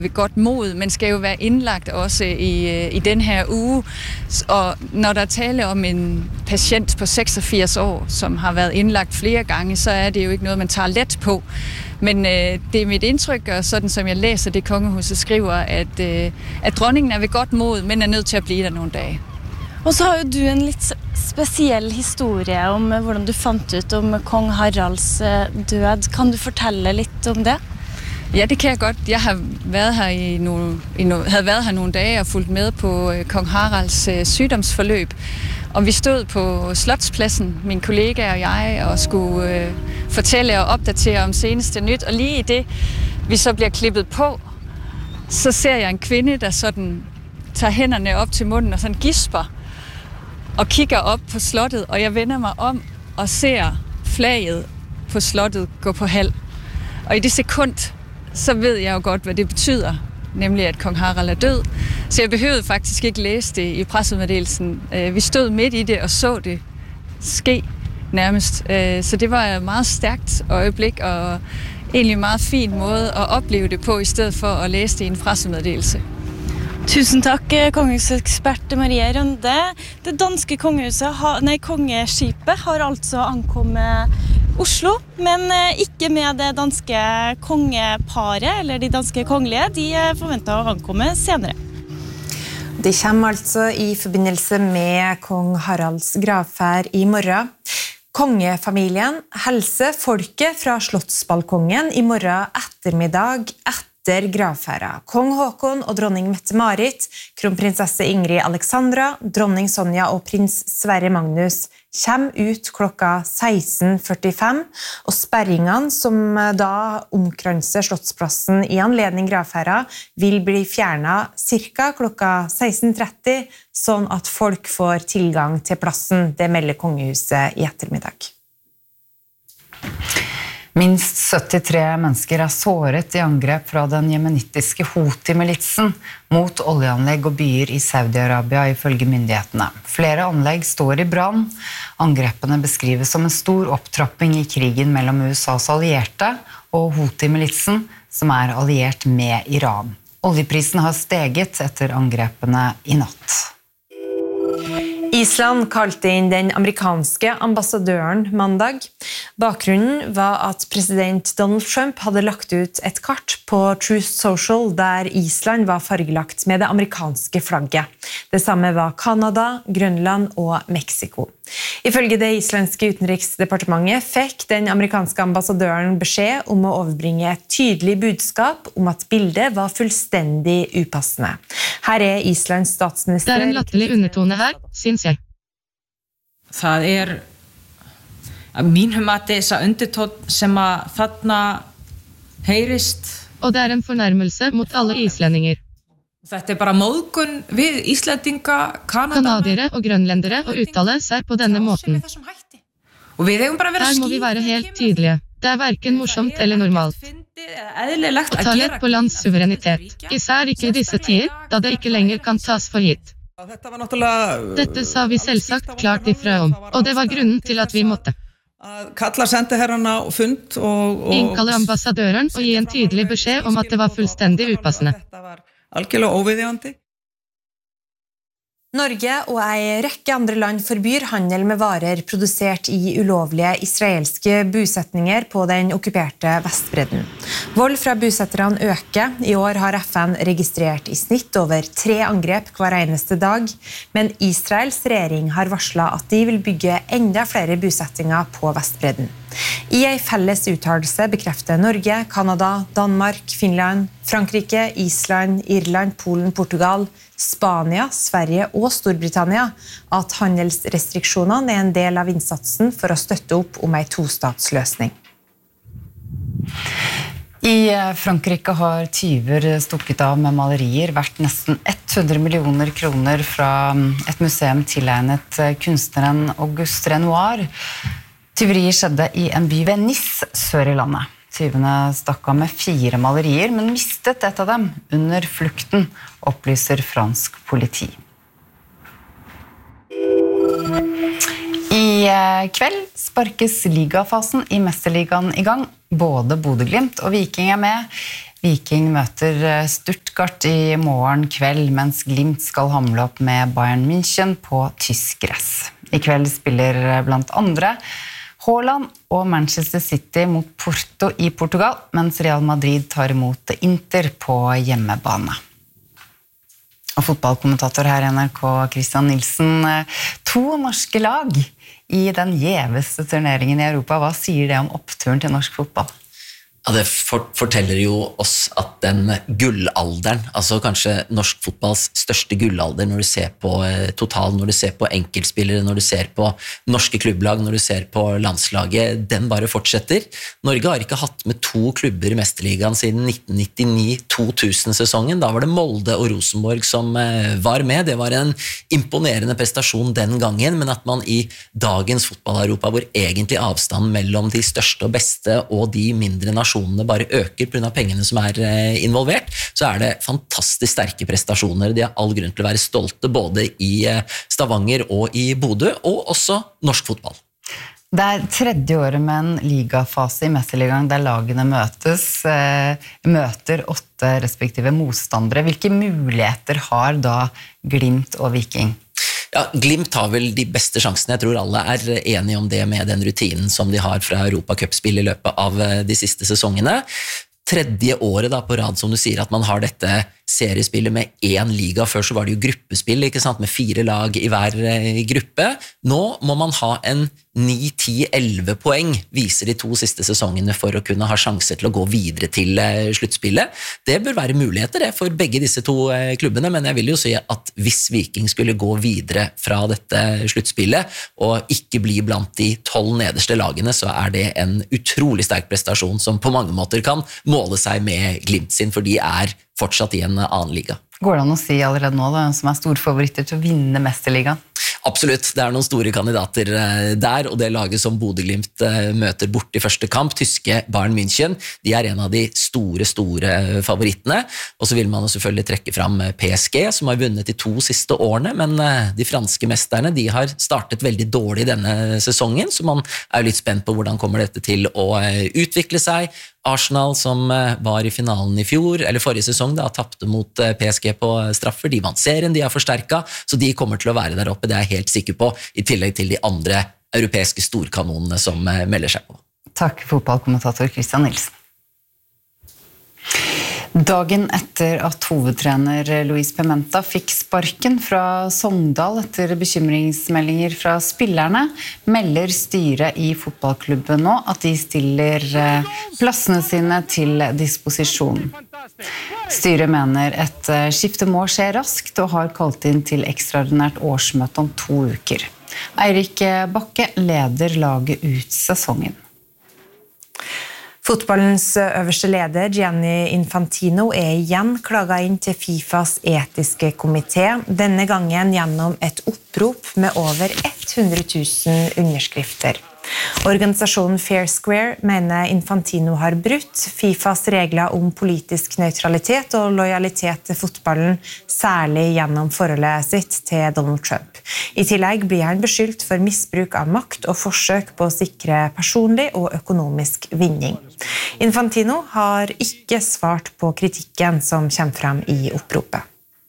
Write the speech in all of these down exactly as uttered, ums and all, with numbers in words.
ved godt mod, men skal jo være indlagt også i, i den her uge. Og når der taler om en patient på seksogfirs år, som har været indlagt flere gange, så er det jo ikke noget, man tager let på. Men øh, det er mit indtryk, og sådan som jeg læser det, kongehuset skriver, at, øh, at dronningen er ved godt mod, men er nødt til at blive der nogle dage. Og så har jo du en litt spesiell historie om hvordan du fant ut om kong Haralds død. Kan du fortelle litt om det? Ja, det kan jeg godt. Jeg har været her i nogle, i no, havde været her nogle dage og fulgt med på øh, kong Haralds øh, sygdomsforløb. Og vi stod på Slotspladsen, min kollega og jeg, og skulle øh, fortælle og opdatere om seneste nyt. Og lige i det, vi så bliver klippet på, så ser jeg en kvinde, der sådan tager hænderne op til munden og sådan gisper og kigger op på slottet. Og jeg vender mig om og ser flaget på slottet gå på halv. Og i det sekund, så ved jeg jo godt, hvad det betyder, nemlig at kong Harald er død. Så jeg behøvede faktisk ikke læse det i pressemeddelelsen. Vi stod midt i det og så det ske nærmest. Så det var et meget stærkt øjeblik og egentlig en meget fin måde at opleve det på, i stedet for at læse det i en pressemeddelelse. Tusen takk, kongehussekspert Maria Rønde. Det danske kongehuset, nei, kongeskipet har altså ankommet Oslo, men ikke med det danske kongeparet, eller de danske kongelige. De forventer å ankomme senere. De kommer altså i forbindelse med kong Haralds gravferd i morgen. Kongefamilien hilser folket fra slottsbalkongen i morgen ettermiddag etter etter gravferda. Kong Håkon og dronning Mette-Marit, kronprinsesse Ingrid Alexandra, dronning Sonja og prins Sverre Magnus kommer ut klokka seksten førtifem, og sperringene som da omkranser Slottsplassen i anledning gravferda vil bli fjernet cirka klokka seksten tretti, sånn at folk får tilgang til plassen. Det melder kongehuset i ettermiddag. Minst syttitre mennesker er såret i angrep fra den jemenittiske Houthi-militsen mot oljeanlegg og byer i Saudi-Arabia ifølge myndighetene. Flere anlegg står i brann. Angrepene beskrives som en stor opptrapping i krigen mellom U S A's allierte og Houthi-militsen, som er alliert med Iran. Oljeprisen har steget etter angrepene i natt. Island kalte inn den amerikanske ambassadøren mandag. Bakgrunnen var at president Donald Trump hadde lagt ut et kart på Truth Social der Island var fargelagt med det amerikanske flagget. Det samme var Kanada, Grønland og Mexico. Ifølge det islandske utenriksdepartementet fikk den amerikanske ambassadøren beskjed om å overbringe et tydelig budskap om at bildet var fullstendig upassende. Her er Islands statsminister... Det er en latterlig undertone her, synes jeg. Það er að mínum mati þessa undirtónn sem að þarna heyrist. Og det er en fornærmelse mot alle islendinger. Þetta er bara móðgun við Íslendinga, Kanadiere og grønlendere å uttale seg på denne måten. Og við eigum bara að vera Her må vi være helt tydelige. Det er hverken morsomt eller normalt. Å ta lett på lands suverenitet. Især ikke i disse tider, da det ikke lenger kan tas for gitt. Dette sa vi selvsagt klart ifra om, og det var grunnen til at vi måtte. Kalla sendeherrarna og fund og... Innkalle ambassadøren og gi en tydelig beskjed om at det var fullstendig upassende. Algjörlega óviðeigandi. Norge og en rekke andre land forbyr handel med varer produsert i ulovlige israelske bosetninger på den okkuperte Vestbredden. Vold fra bosetterne øker. I år har F N registrert i snitt over tre angrep hver eneste dag, men Israels regjering har varslet at de vil bygge enda flere bosettinger på Vestbredden. I en felles uttalelse bekrefter Norge, Kanada, Danmark, Finland, Frankrike, Island, Irland, Polen, Portugal, Spania, Sverige og Storbritannia at handelsrestriksjonene er en del av innsatsen for å støtte opp om en tostatsløsning. I Frankrike har tyver stukket av med malerier verdt nesten hundre millioner kroner fra et museum tilegnet kunstneren Auguste Renoir. Tyveriet skjedde i en by ved Nice, sør i landet. Tyvene stakk av med fire malerier, men mistet et av dem under flukten, opplyser fransk politi. I kveld sparkes ligafasen i Mesterligaen i gang. Både Bodø Glimt og Viking er med. Viking møter Stuttgart i morgen kveld, mens Glimt skal hamle opp med Bayern München på tysk gress. I kveld spiller blant andre Haaland og Manchester City mot Porto i Portugal, mens Real Madrid tar imot Inter på hjemmebane. Og fotballkommentator her i N R K, Christian Nilsen, to norske lag i den gjeveste turneringen i Europa. Hva sier det om oppturen til norsk fotball? Ja, det forteller jo oss at den gullalderen, altså kanskje norsk fotballs største gullalder når du ser på total, når du ser på enkeltspillere, når du ser på norske klubblag, når du ser på landslaget, den bare fortsetter. Norge har ikke hatt med to klubber i Mesterligaen siden nitten nittini to tusen-sesongen. Da var det Molde og Rosenborg som var med. Det var en imponerende prestasjon den gangen, men at man i dagens fotball-Europa, hvor egentlig avstanden mellom de største og beste og de mindre nasjonene bare øker på grunn av pengene som er involvert, så er det fantastisk sterke prestasjoner. De har all grunn til å være stolte både i Stavanger og i Bodø, og også norsk fotball. Det er tredje året med en ligafase i Mesterligaen der lagene møtes, møter åtte respektive motstandere. Hvilke muligheter har da Glimt og Viking? Ja, Glimt har vel de beste sjansene. Jeg tror alle er enige om det med den rutinen som de har fra Europa Cup-spill i løpet av de siste sesongene. Tredje året da på rad, som du sier, at man har dette seriespillet med én liga. Før så var det jo gruppespill, ikke sant, med fire lag i hver gruppe. Nå må man ha en ni ti elleve poeng, viser de to siste sesongene, for å kunne ha sjanser til å gå videre til sluttspillet. Det bør være muligheter det for begge disse to klubbene, men jeg vil jo si at hvis Viking skulle gå videre fra dette sluttspillet, og ikke bli blant de tolv nederste lagene, så er det en utrolig sterk prestasjon som på mange måter kan måle seg med Glimt sin, for de er fortsatt i en annen liga. Går det an å si allerede nå da, som er store favoritter til å vinne Mesterligaen? Absolutt, det er noen store kandidater der, og det laget som Bodø/Glimt møter bort i første kamp, tyske Bayern München, de er en av de store, store favorittene, og så vil man selvfølgelig trekke fram P S G, som har vunnet de to siste årene, men de franske mesterne, de har startet veldig dårlig denne sesongen, så man er litt spent på hvordan kommer dette til å utvikle seg. Arsenal, som var i finalen i fjor, eller forrige sesong, da tappte mot P S G på straffer. De vant serien, de har forsterket, så de kommer til å være der oppe, det er jeg helt sikker på, i tillegg til de andre europeiske storkanonene som melder seg på. Takk, fotballkommentator Christian Nilsen. Dagen etter at hovedtrener Luis Pimenta fikk sparken fra Sogndal etter bekymringsmeldinger fra spillerne, melder styret i fotballklubben nå at de stiller plassene sine til disposisjon. Styret mener et skifte må skje raskt og har kalt inn til ekstraordinært årsmøte om to uker. Eirik Bakke leder laget ut sesongen. Fotballens øverste leder, Gianni Infantino, er igjen klaget inn til FIFAs etiske komité, denne gangen gjennom et opprop med over hundre tusen underskrifter. Organisasjonen Fair Square mener Infantino har brutt FIFAs regler om politisk nøytralitet og lojalitet til fotballen, særlig gjennom forholdet sitt til Donald Trump. I tillegg blir han beskyldt for misbruk av makt og forsøk på å sikre personlig og økonomisk vinning. Infantino har ikke svart på kritikken som kommer frem i oppropet.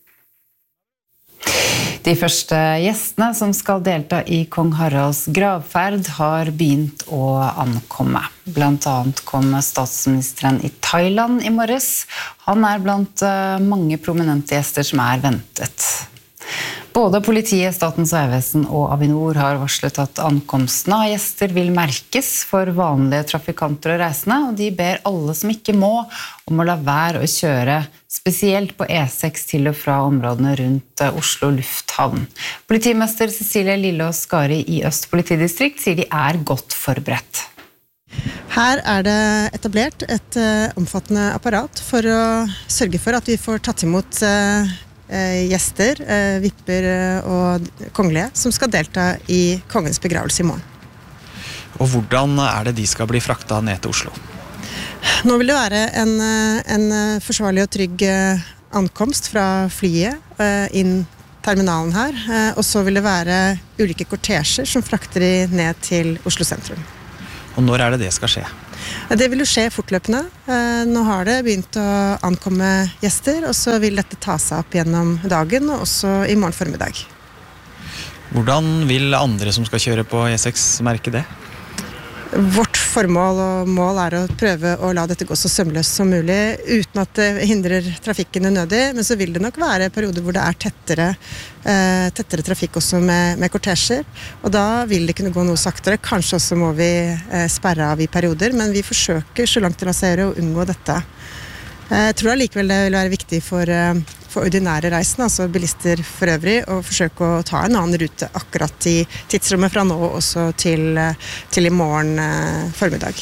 De første gjestene som skal delta i Kong Haralds gravferd har begynt å ankomme. Blant annet kom statsministeren i Thailand i morges. Han er blant mange prominente gjester som er ventet. Både politiet, Statens vegvesen og Avinor har varslet at ankomstene av gjester vil merkes for vanlige trafikanter og reisende, og de ber alle som ikke må om å la være å kjøre, spesielt på E seks til og fra områdene rundt Oslo lufthavn. Politimester Cecilie Lillås Skari i Øst politidistrikt sier de er godt forberedt. Her er det etablert et omfattende apparat for å sørge for at vi får tatt imot gjester, vipper og kongelige som skal delta i kongens begravelse i morgen. Og hvordan er det de skal bli frakta ned til Oslo? Nå vil det være en, en forsvarlig og trygg ankomst fra flyet inn terminalen her, og så vil det være ulike kortesjer som frakter de ned til Oslo sentrum. Og når er det det skal skje? Det vil jo skje fortløpende. Nå har det begynt å ankomme gjester, og så vil dette ta seg opp gjennom dagen, og også i morgen formiddag. Hvordan vil andre som skal kjøre på E seks merke det? Vårt formål og mål er å prøve å la dette gå så sømløst som mulig, uten at det hindrer trafikken unødig, men så vil det nok være perioder hvor det er tettere, eh, tettere trafikk også med, med kortesjer, og da vil det kunne gå noe saktere. Kanskje også må vi eh, sperre av i perioder, men vi forsøker så langt det lar seg gjøre å unngå dette. Jeg tror allikevel det vil være viktig for, for ordinære reisende, altså bilister for øvrig, å forsøke å ta en annen rute akkurat i tidsrommet fra nå også til, til i morgen eh, formiddag.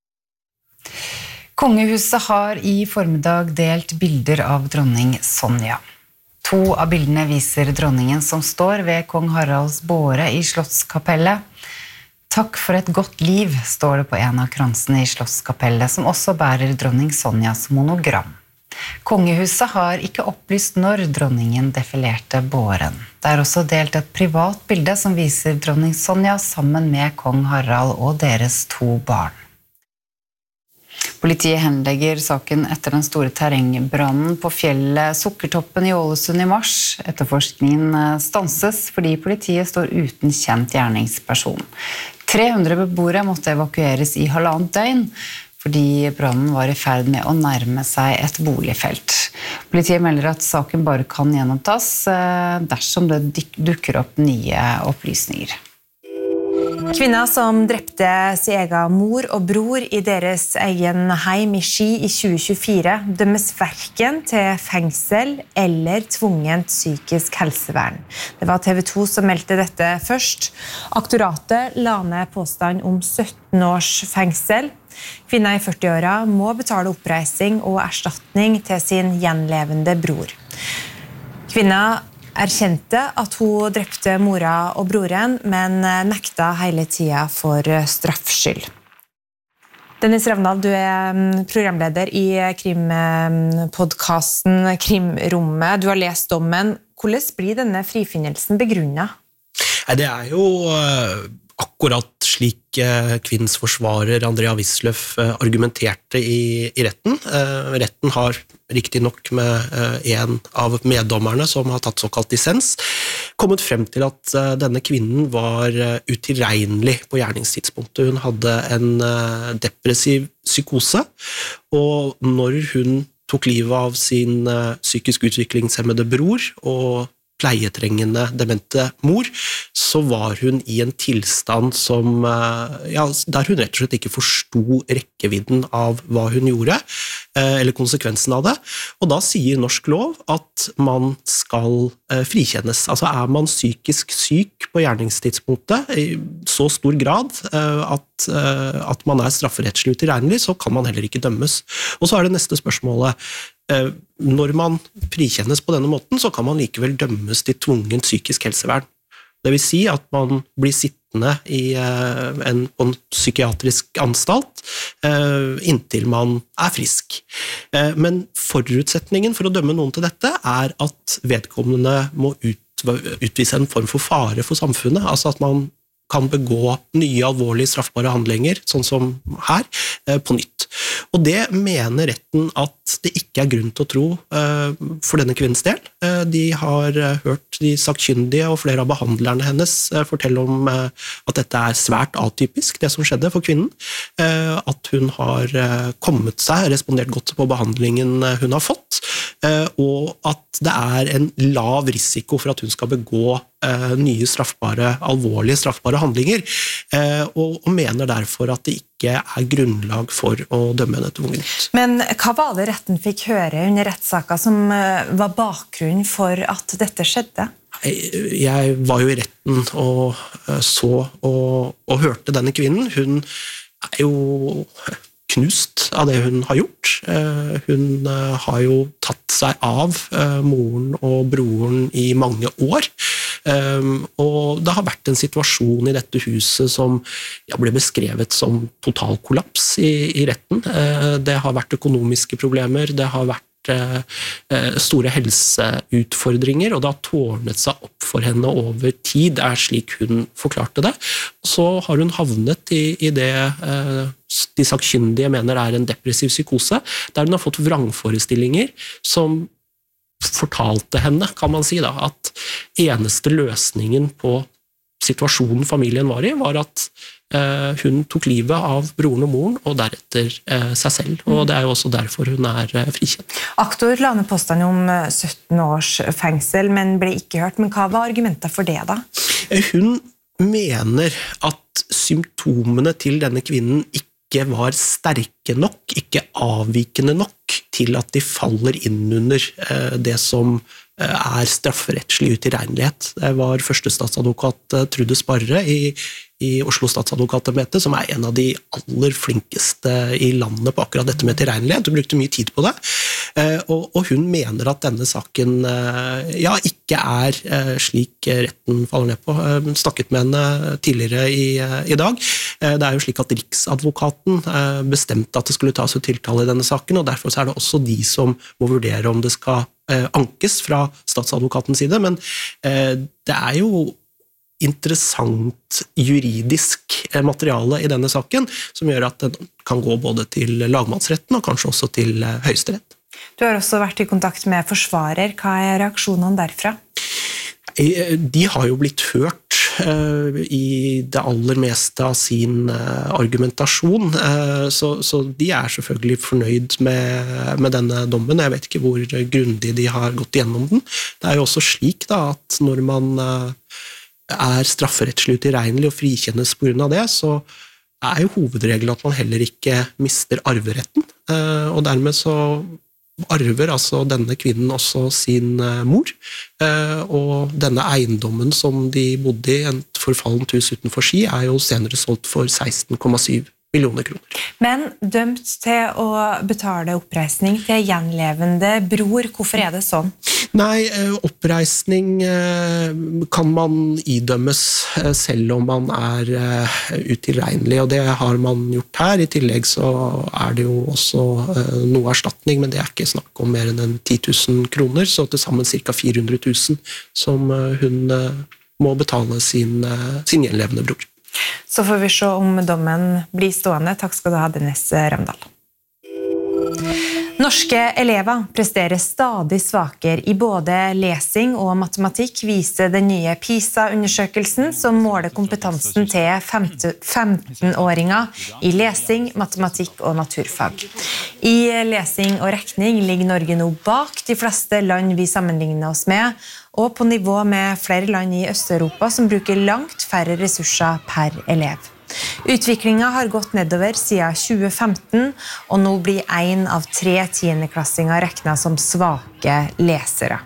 Kongehuset har i formiddag delt bilder av dronning Sonja. To av bildene viser dronningen som står ved kong Haralds båre i Slottskapellet. Takk for et godt liv, står det på en av kransene i Slottskapellet, som også bærer dronning Sonjas monogram. Kongehuset har ikke opplyst når dronningen defilerte båren. Det er også delt et privat bilde som viser dronning Sonja sammen med kong Harald og deres to barn. Politiet henlegger saken etter den store terrengbrannen på fjellet Sukkertoppen i Ålesund i mars. Etterforskningen stanses fordi politiet står uten kjent gjerningsperson. tre hundre beboere måtte evakueres i halvannet døgn fordi brannen var i ferd med å nærme seg et boligfelt. Politiet melder at saken bare kan gjenopptas dersom det dukker opp nye opplysninger. Kvinner som drepte sin egen mor og bror i deres egen heim i Ski i tjue tjuefire dømmes hverken til fengsel eller tvungent psykisk helsevern. Det var T V to som meldte dette først. Aktoratet la ned påstand om sytten års fengsel. Kvinner i førti-åra må betale oppreising og erstatning til sin gjenlevende bror. Kvinner erkjente at hun drepte mora og broren, men nekta hele tida for straffskyld. Dennis Ravnal, du er programleder i krimpodcasten Krimrommet. Du har lest dommen. Hvordan blir denne frifinnelsen begrunnet? Det er jo akkurat slik kvinnens forsvarer Andrea Wisløff argumenterte i, i retten. Retten har riktig nok med en av meddommerne som har tatt såkalt dissens, kommet frem til at denne kvinnen var utilregnelig på gjerningstidspunktet. Hun hadde en depressiv psykose, og når hun tok livet av sin psykisk utviklingshemmede bror og pleietrengende demente mor, så var hun i en tilstand som, ja, der hun rett og slett ikke forstod rekkevidden av hva hun gjorde, eller konsekvensen av det. Og da sier norsk lov at man skal frikjennes. Altså er man psykisk syk på gjerningstidspunktet i så stor grad at, at man er strafferettslig utilregnelig, så kan man heller ikke dømmes. Og så er det neste spørsmålet. Når man frikjennes på denne måten, så kan man likevel dømmes til tvungent psykisk helsevern. Det vil si at man blir sittende i en, en psykiatrisk anstalt inntil man er frisk. Men forutsetningen for å dømme noen til dette er at vedkommende må ut, utvise en form for fare for samfunnet, altså at man kan begå nye alvorlige straffbare handlinger, sånn som her, på nytt. Og det mener retten at det ikke er grunn til å tro for denne kvinnens del. De har hørt de sakkyndige og flere av behandlerne hennes fortelle om at dette er svært atypisk, det som skjedde for kvinnen. At hun har kommet seg, respondert godt på behandlingen hun har fått, og at det er en lav risiko for at hun skal begå nye straffbare, alvorlige straffbare handlinger, og mener derfor at det ikke er grunnlag for å dømme henne tvungent. Men hva var det retten fikk høre under rettssaka som var bakgrunnen for at dette skjedde? Jeg var jo i retten og så og, og hørte denne kvinnen. Hun er jo knust av det hun har gjort. Hun har jo tatt seg av moren og broren i mange år. Um, og det har vært en situasjon i dette huset som ja, ble beskrevet som total kollaps i, i retten. Uh, det har vært økonomiske problemer, det har vært store helseutfordringer, og det har tårnet seg opp for henne over tid, er slik hun forklarte det. Så har hun havnet i, i det de sakkyndige mener er en depressiv psykose, der hun har fått vrangforestillinger som fortalte henne, kan man si da, at eneste løsningen på situasjonen familien var i, var at eh, hun tok livet av broren og moren, og deretter eh, seg selv. Og det er jo også derfor hun er eh, frikjent. Aktor la ned påstand om sytten års fengsel, men ble ikke hørt. Men hva var argumentet for det da? Hun mener at symptomene til denne kvinnen ikke var sterke nok, ikke avvikende nok, til at de faller inn under eh, det som er strafferettslig utilregnelighet. Det var førstestatsadvokat Trude Sparre i, i Oslo statsadvokatembete, som er en av de aller flinkeste i landet på akkurat dette med tilregnelighet. Hun brukte mye tid på det, og, og hun mener at denne saken ja, ikke er slik retten faller ned på. Hun snakket med henne tidligere i, i dag. Det er jo slik at Riksadvokaten bestemte at det skulle tas ut tiltale i denne saken, og derfor er det også de som må vurdere om det skal ankes fra statsadvokatens side, men eh, det er jo interessant juridisk materiale i denne saken, som gjør at den kan gå både til lagmannsretten og kanskje også til Høyesterett. Du har også vært i kontakt med forsvarer. Hva er reaksjonene derfra? De har jo blitt hørt i det aller meste av sin argumentasjon, så, så de er selvfølgelig fornøyd med, med denne dommen. Jeg vet ikke hvor grundig de har gått gjennom den. Det er jo også slik da, at når man er strafferettslig utilregnelig og frikjennes på grunn av det, så er jo hovedregelen at man heller ikke mister arveretten, og dermed så arver altså denne kvinnen også sin mor, og denne eiendommen som de bodde i, et forfallent hus utenfor Ski, er jo senere solgt for seksten komma syv millioner kroner. Men dømt til å betale oppreisning til gjenlevende bror, hvorfor er det sånn? Nei, oppreisning kan man idømmes selv om man er utilregnelig, og det har man gjort her. I tillegg så er det jo også noe erstatning, men det er ikke snakk om mer enn ti tusen kroner, så til sammen ca. fire hundre tusen som hun må betale sin, sin gjenlevende bror. Så får vi se om dommen blir stående. Takk skal du ha, Dennis Ramdal. Norske elever presterer stadig svakere i både lesing og matematikk, viser den nye PISA-undersøkelsen som måler kompetansen til femten-åringer i lesing, matematikk og naturfag. I lesing og regning ligger Norge nå bak de fleste land vi sammenligner oss med, og på nivå med flere land i Øst-Europa som bruker langt færre ressurser per elev. Utviklingen har gått nedover siden tjue femten, og nå blir en av tre tiendeklassinger regnet som svake lesere.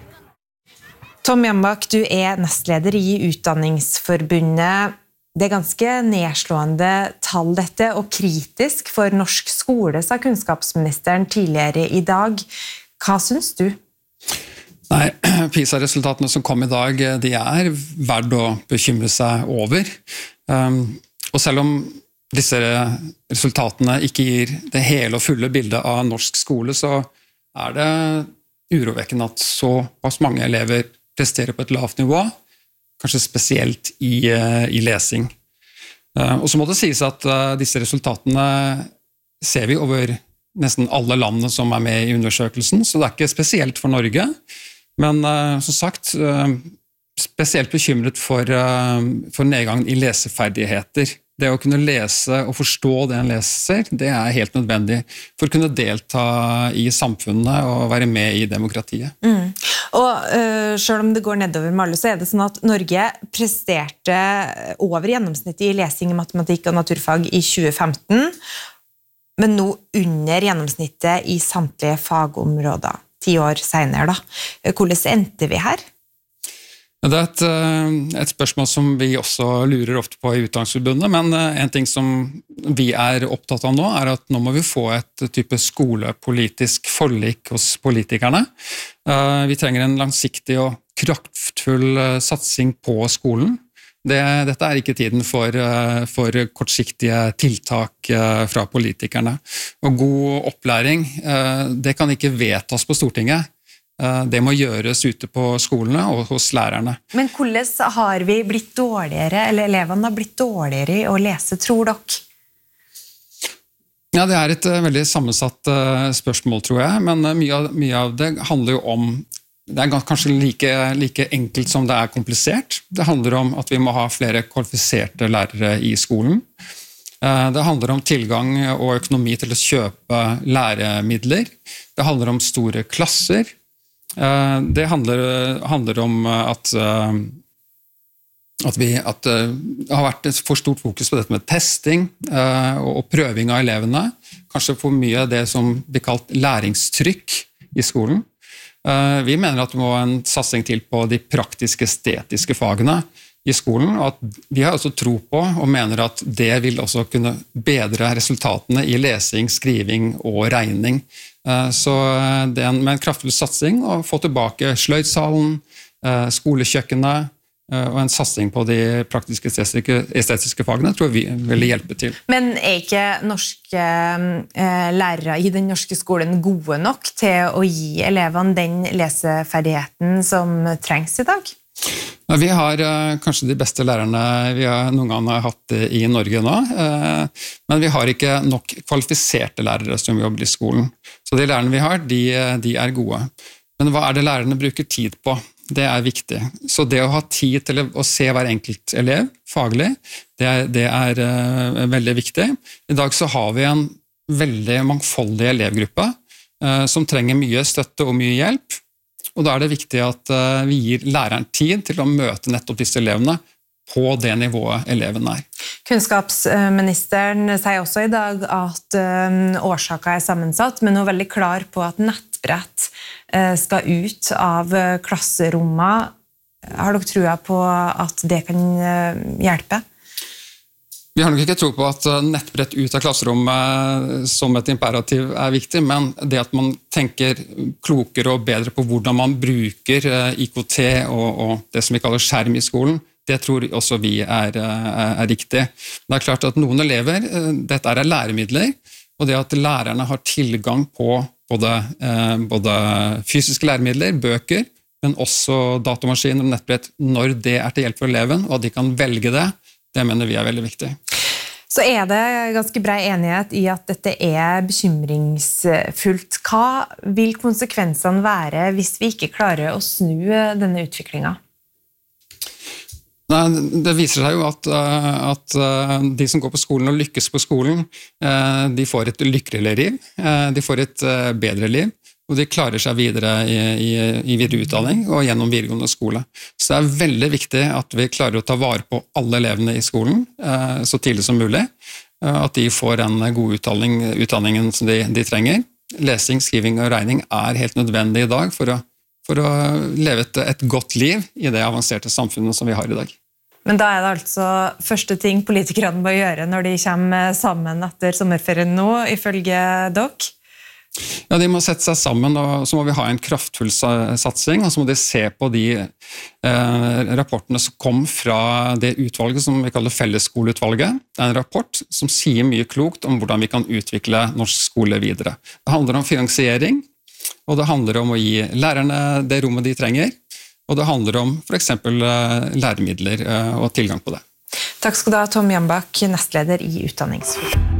Tom Jambak, du er nestleder i Utdanningsforbundet. Det er ganske nedslående tall dette, og kritisk for norsk skole, sa kunnskapsministeren tidligere i dag. Hva synes du? Nei, PISA-resultatene som kom i dag, de er verdt å bekymre seg over. Um, og selv om disse resultatene ikke gir det hele og fulle bildet av norsk skole, så er det urovekkende at så mange elever presterer på et lavt nivå, kanskje spesielt i, i lesing. Uh, og så må det sies at uh, disse resultatene ser vi over nesten alle landene som er med i undersøkelsen, så det er ikke spesielt for Norge. Men uh, som sagt, uh, spesielt bekymret for, uh, for nedgangen i leseferdigheter. Det å kunne lese og forstå det en leser, det er helt nødvendig for å kunne delta i samfunnet og være med i demokratiet. Mm. Og uh, selv om det går nedover med alle, så er det sånn at Norge presterte over gjennomsnittet i lesing, matematikk og naturfag i tjue femten, men nå under gjennomsnittet i samtlige fagområder. Ti år senere da. Hvordan endte vi her? Det er et, et spørsmål som vi også lurer ofte på i Utdanningsforbundet, men en ting som vi er opptatt av nå, er at nå må vi få et type skolepolitisk forlik hos politikerne. Vi trenger en langsiktig og kraftfull satsing på skolen. Det, dette er ikke tiden for, for kortsiktige tiltak fra politikerne. Og god opplæring, det kan ikke vedtas på Stortinget. Det må gjøres ute på skolene og hos lærerne. Men hvordan har vi blitt dårligere, eller elevene har blitt dårligere i å lese, tror dere? Ja, det er et veldig sammensatt spørsmål, tror jeg, men mye av, mye av det handler jo om, det er kanskje like, like enkelt som det er komplisert. Det handler om at vi må ha flere kvalifiserte lærere i skolen. Det handler om tilgang og økonomi til å kjøpe læremidler. Det handler om store klasser. Det handler, handler om at, at, vi, at det har vært et for stort fokus på dette med testing og prøving av elevene. Kanskje for mye av det som blir kalt læringstrykk i skolen. Vi mener at det må en satsing til på de praktiske, estetiske fagene i skolen, og at vi har også tro på og mener at det vil også kunne bedre resultatene i lesing, skriving og regning. Så det er med en kraftfull satsing å få tilbake sløydsalen, skolekjøkkenet og en satsing på de praktiske estetiske, estetiske fagene tror vi vil hjelpe til. Men er ikke norske eh, lærere i den norske skolen gode nok til å gi elevene den leseferdigheten som trengs i dag? Ja, vi har uh, kanskje de beste lærerne vi har noen gang har hatt i Norge nå, uh, men vi har ikke nok kvalifiserte lærere som jobber i skolen. Så de lærerne vi har, de, de er gode. Men hva er det lærerne bruker tid på? Det er viktig. Så det å ha tid til å se hver enkelt elev faglig, det er, det er uh, veldig viktig. I dag så har vi en veldig mangfoldig elevgruppe uh, som trenger mye støtte og mye hjelp. Og da er det viktig at uh, vi gir læreren tid til å møte nettopp disse elevene på det nivået eleven er. Kunnskapsministeren sier også i dag at uh, årsaken er sammensatt, men hun er veldig klar på at nettbrett uh, skal ut av uh, klasserommet. Har dere trua på at det kan uh, hjelpe? Vi har nok ikke tro på at nettbrett ut av klasserommet som et imperativ er viktig, men det at man tenker klokere og bedre på hvordan man bruker I K T og, og det som vi kaller skjerm i skolen, det tror også vi er, er riktig. Det er klart at noen elever, dette er læremidler, og det at lærerne har tilgang på både, både fysiske læremidler, bøker, men også datamaskiner og nettbrett når det er til hjelp for eleven, og at de kan velge det, det mener vi er veldig viktig. Så er det ganske bred enighet i at dette er bekymringsfullt. Hva vil konsekvensene være hvis vi ikke klarer å snu denne utviklingen? Nei, det viser seg jo at, at de som går på skolen og lykkes på skolen, de får et lykkeligere liv, de får et bedre liv, og de klarer seg videre i, i, i videre utdanning og gjennom videregående skole. Så det er veldig viktig at vi klarer å ta vare på alle elevene i skolen eh, så tidlig som mulig, eh, at de får en god utdanning, utdanningen som de, de trenger. Lesing, skriving og regning er helt nødvendig i dag for å, for å leve et, et godt liv i det avanserte samfunnet som vi har i dag. Men da er det altså første ting politikerne må gjøre når de kommer sammen etter sommerferien nå, ifølge dere? Ja, de må sette seg sammen, og så må vi ha en kraftfull satsing, og så må de se på de eh, rapportene som kom fra det utvalget som vi kaller Fellesskoleutvalget. Det er en rapport som sier mye klokt om hvordan vi kan utvikle norsk skole videre. Det handler om finansiering, og det handler om å gi lærerne det rommet de trenger, og det handler om for eksempel eh, læremidler eh, og tilgang på det. Takk skal du ha, Tom Jambak, nestleder i Utdanningsforum.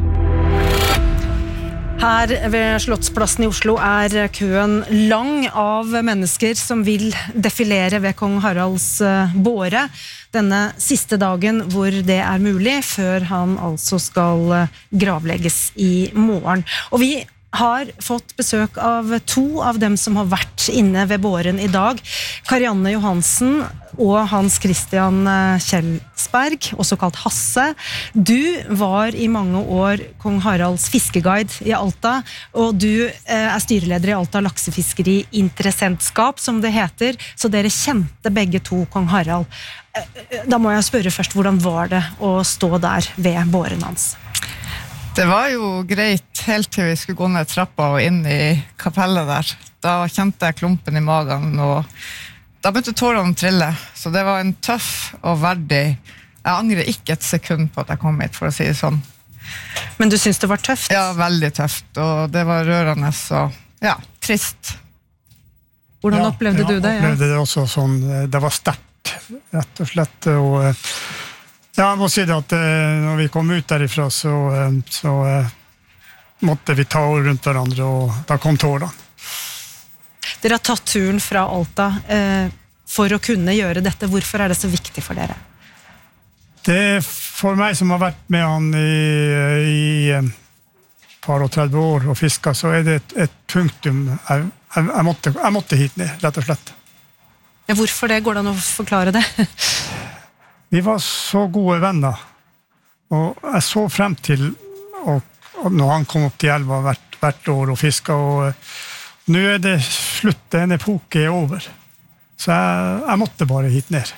Her ved Slottsplassen i Oslo er køen lang av mennesker som vil defilere ved Kong Haralds båre denne siste dagen hvor det er mulig, før han altså skal gravlegges i morgen. Og vi har fått besøk av to av dem som har vært inne ved båren i dag. Karianne Johansen og Hans Christian Kjelsberg, også kalt Hasse. Du var i mange år Kong Haralds fiskeguide i Alta, og du er styreleder i Alta laksefiskeri interessentskap, som det heter, så dere kjente begge to Kong Harald. Da må jeg spørre først, hvordan var det å stå der ved båren hans? Det var jo greit helt til vi skulle gå ned trappa og inn i kapellet der. Da kjente jeg klumpen i magen, og da begynte tårene å trille, så det var en tøff og verdig. Jeg angrer ikke et sekund på at jeg kom hit, for å si det sånn. Men du synes det var tøft? Ja, veldig tøft, og det var rørende, og ja, trist. Hvordan ja, opplevde du det? Ja, jeg opplevde det også sånn, det var sterkt, rett og slett, og ja, jeg må si det at når vi kom ut derifra, så, så måtte vi ta rundt hverandre, og da kom tårene. Dere har tatt turen fra Alta eh, for å kunne gjøre dette. Hvorfor er det så viktig for dere? Det er for meg som har vært med han i, i par og tretti år og fisket, så er det et, et punktum. Jeg, jeg, jeg, måtte, jeg måtte hit ned, rett og slett. Ja, hvorfor det? Går det an å forklare det? Vi var så gode venner, og jeg så frem til og, og når han kom opp til elva hvert, hvert år og fisket, og nå er det slutt, en epoke er over. Så jeg, jeg måtte bare hit ned.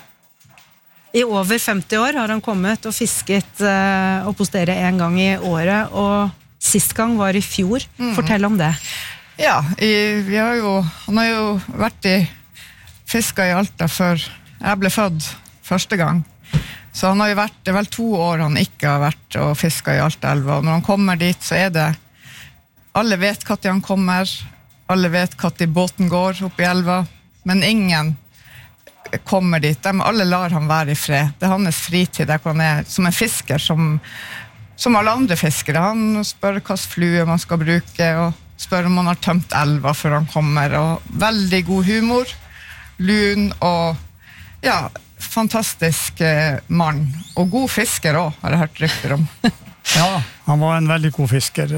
I over femti år har han kommet og fisket uh, opp hos dere en gang i året, og sist gang var i fjor. Mm. Fortell om det. Ja, i, vi har jo, han har jo vært i fisket i Alta før jeg ble født første gang. Så han har jo vært, det er vel to år han ikke har vært og fisket i Alta-elva, og når han kommer dit så er det, alle vet hva til han kommer, alle vet hva til båten går opp i elva, men ingen kommer dit. De, alle lar han være i fred. Det er hans fritid, der han er som en fisker, som, som alle andre fiskere. Han spør hva slags flue man skal bruke, og spør om han har tømt elva før han kommer, og veldig god humor, lun, og ja, fantastisk eh, mann, og god fisker også, har jeg hørt rykter om. Ja, han var en veldig god fisker.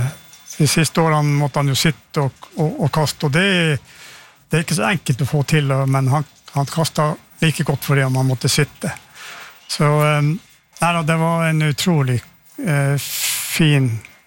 De siste årene måtte han jo sitte og, og, og kaste, og det, det er ikke så enkelt å få til, men han Han kastet like godt for det om han måtte sitte. Så nei, det var en utrolig eh, fin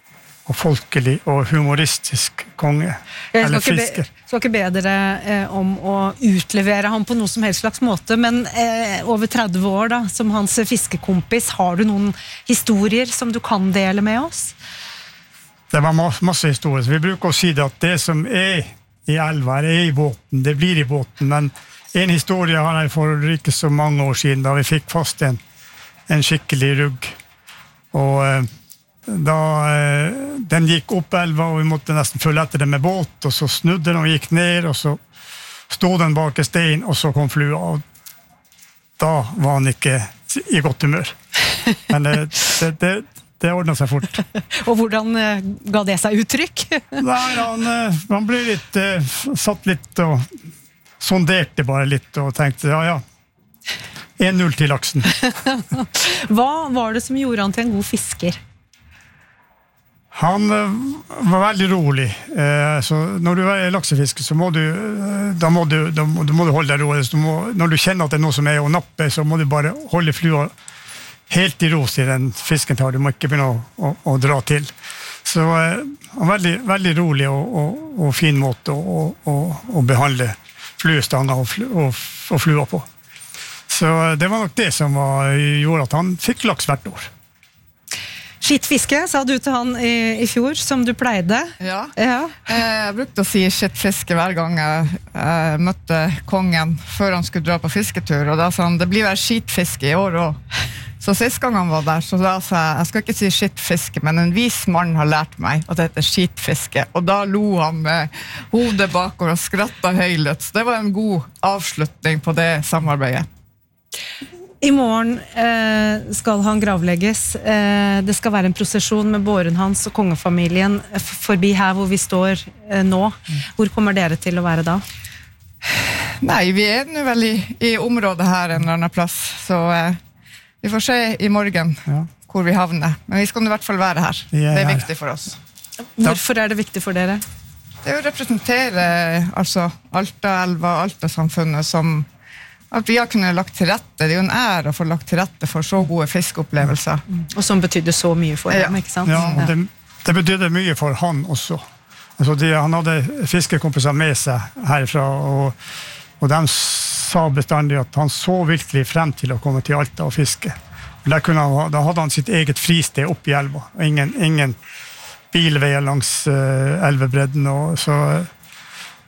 og folkelig og humoristisk konge. Jeg eller skal fisker. Ikke be, skal ikke be dere eh, om å utlevere ham på noe som helst slags måte, men eh, over tretti år da, som hans fiskekompis, har du noen historier som du kan dele med oss? Det var masse historier. Vi bruker å si det at det som er i elva, er i båten, det blir i båten, men en historie har jeg for ikke så mange år siden, da vi fikk fast en, en skikkelig rugg. Og eh, da eh, den gikk opp elva, og vi måtte nesten følge etter den med båt, og så snudde den og gikk ned, og så stod den bak en stein, og så kom flua, og da var han ikke i godt humør. Men det, det, det, det ordnet seg fort. Og hvordan eh, ga det seg uttrykk? Nei, han, han ble litt, eh, satt litt og sonderte bare litt og tenkte, ja, ja, en null til laksen. Hva var det som gjorde han til en god fisker? Han uh, var veldig rolig. Uh, så når du er laksefisker, så må du, uh, da må du, da må, da må du holde deg rolig. Du må, når du kjenner at det er noe som er å nappe, så må du bare holde flua helt i ro til den fisken tar. Du må ikke begynne å, å, å dra til. Så uh, han var veldig, veldig rolig og, og, og fin måte å, å, å behandle fluestanger og, flu, og, og flua på. Så det var nok det som var, gjorde at han fikk laks hvert år. Skittfiske, sa du til han i, i fjor, som du pleide. Ja, ja. Jeg brukte å si skittfiske hver gang jeg, jeg møtte kongen før han skulle dra på fisketur, og da sa han, det blir vel skittfiske i år også. Så sist gang han var der, så da sa jeg, jeg skal ikke si skittfiske, men en vis mann har lært meg at det heter skitfiske, og da lo han med hodet bakover og skrattet høylet, så det var en god avslutning på det samarbeidet. I morgen eh, skal han gravlegges. Eh, det skal være en prosesjon med båren hans og kongefamilien forbi her hvor vi står eh, nå. Hvor kommer dere til å være da? Nei, vi er nå vel i, i området her en eller annen plass, så eh, vi får se i morgen ja. Hvor vi havner. Men vi skal i hvert fall være her. Det er viktig for oss. Hvorfor er det viktig for dere? Det er å representere altså, Alta-elva, Alta-samfunnet som at vi har kunnet lagt til rette. Det er jo en ære å få lagt til rette for så gode fiskeopplevelser. Mm. Og som betydde så mye for dem, ikke sant? Ja, og det, det betydde mye for han også. Altså, de, han hadde fiskekompiser med seg herfra, og, og de sa bestandig at han så virkelig frem til å komme til Alta og fiske. Der kunne han, da hadde han sitt eget fristed opp i elva, og ingen, ingen bilveier langs uh, elvebredden, og så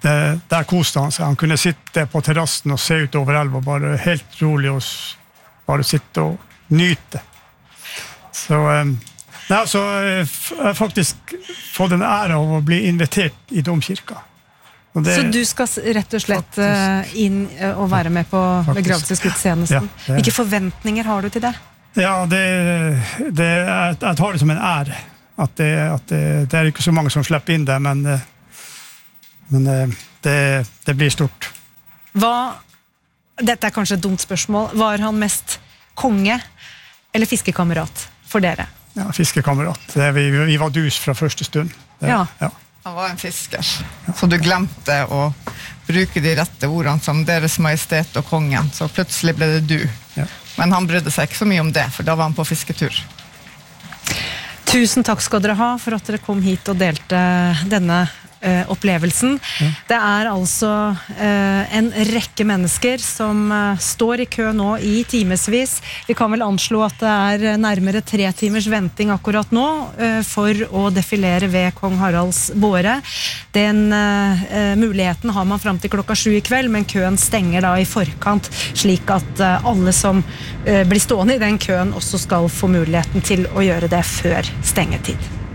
det, der koste han seg. Han kunne sitte på terrassen og se ut over elva, bare helt rolig og s- bare sitte og nyte. Så, um, nei, altså, jeg f- jeg har faktisk fått en ære av å bli invitert i domkirka. Og det- Så du skal s- rett og slett eh, inn eh, og være med på Faktisk. begravelsesgudstjenesten. Ja, det- Hvilke forventninger har du til det? Ja, det, det, jeg, jeg tar det som en ære. At, det, at det, det er ikke så mange som slipper inn det, men, eh, men eh, det, det blir stort. Hva, dette er kanskje et dumt spørsmål, var han mest konge eller fiskekamerat for dere? Ja, fiskekamerat. Det, vi, vi var dus fra første stund. Det, Ja. ja. Han var en fisker, så du glemte å bruke de rette ordene som Deres Majestet og kongen, så plutselig ble det du. Men han brydde seg ikke så mye om det, for da var han på fisketur. Tusen takk skal dere ha for at dere kom hit og delte denne eh, opplevelsen. Det er altså eh, en rekke mennesker som eh, står i kø nå i timesvis. Vi kan vel anslå at det er nærmere tre timers venting akkurat nå eh, for å defilere ved Kong Haralds båre. Den eh, muligheten har man fram til klokka sju i kveld, men køen stenger da i forkant, slik at eh, alle som eh, blir stående i den køen også skal få muligheten til å gjøre det før stengetid.